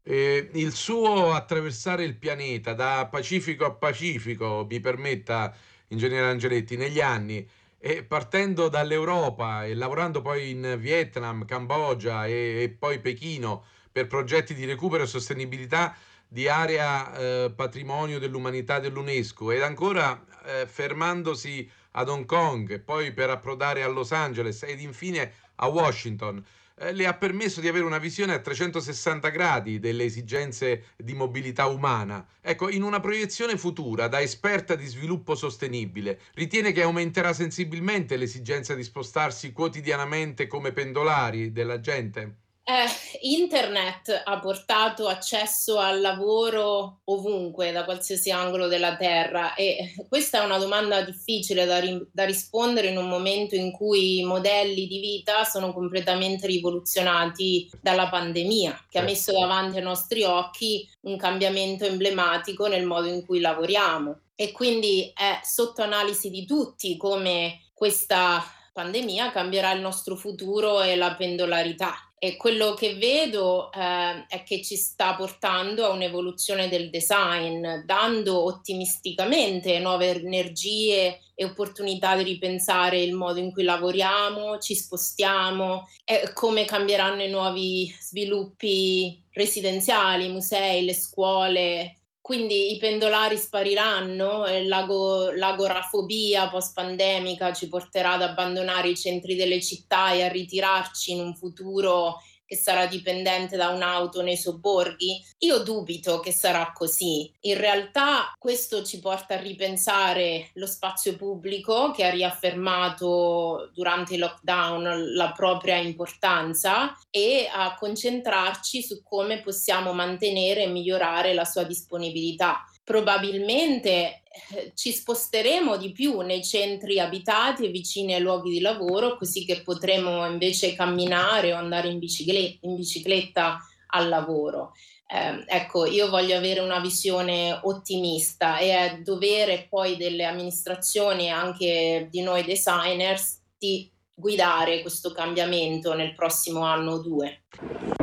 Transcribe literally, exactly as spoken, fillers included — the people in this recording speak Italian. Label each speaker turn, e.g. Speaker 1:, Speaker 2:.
Speaker 1: Ehm, il suo attraversare il pianeta da Pacifico a Pacifico, mi permetta, ingegnere Angeletti, negli anni, e partendo dall'Europa e lavorando poi in Vietnam, Cambogia e e poi Pechino per progetti di recupero e sostenibilità di area, ehm, patrimonio dell'umanità dell'UNESCO, ed ancora, ehm, fermandosi ad Hong Kong e poi per approdare a Los Angeles ed infine a Washington, eh, le ha permesso di avere una visione a trecentosessanta gradi delle esigenze di mobilità umana. Ecco, in una proiezione futura, da esperta di sviluppo sostenibile, ritiene che aumenterà sensibilmente l'esigenza di spostarsi quotidianamente come pendolari della gente?
Speaker 2: Eh, internet ha portato accesso al lavoro ovunque, da qualsiasi angolo della terra e questa è una domanda difficile da, ri- da rispondere in un momento in cui i modelli di vita sono completamente rivoluzionati dalla pandemia, che ha
Speaker 1: Certo.
Speaker 2: messo davanti ai nostri occhi un cambiamento emblematico nel modo in cui lavoriamo. E quindi è sotto analisi di tutti come questa pandemia cambierà il nostro futuro e la pendolarità. E quello che vedo, ehm, è che ci sta portando a un'evoluzione del design, dando ottimisticamente nuove energie e opportunità di ripensare il modo in cui lavoriamo, ci spostiamo e come cambieranno i nuovi sviluppi residenziali, i musei, le scuole. Quindi i pendolari spariranno e l'ago l'agorafobia post-pandemica ci porterà ad abbandonare i centri delle città e a ritirarci in un futuro che sarà dipendente da un'auto nei sobborghi? Io dubito che sarà così. In realtà questo ci porta a ripensare lo spazio pubblico che ha riaffermato durante il lockdown la propria importanza e a concentrarci su come possiamo mantenere e migliorare la sua disponibilità. Probabilmente eh, ci sposteremo di più nei centri abitati e vicini ai luoghi di lavoro, così che potremo invece camminare o andare in bicicle- in bicicletta al lavoro. Eh, ecco, io voglio avere una visione ottimista e è dovere poi delle amministrazioni e anche di noi designers di guidare questo cambiamento nel prossimo anno o due.